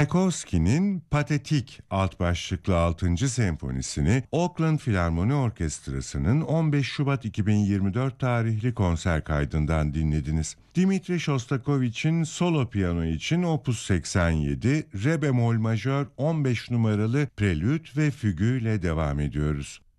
Tchaikovsky'nin Patetik alt başlıklı 6. senfonisini Oakland Filarmoni Orkestrası'nın 15 Şubat 2024 tarihli konser kaydından dinlediniz. Dimitri Shostakovich'in solo piyano için Opus 87, Re bemol majör 15 numaralı Prelüt ve Fügü ile devam ediyoruz.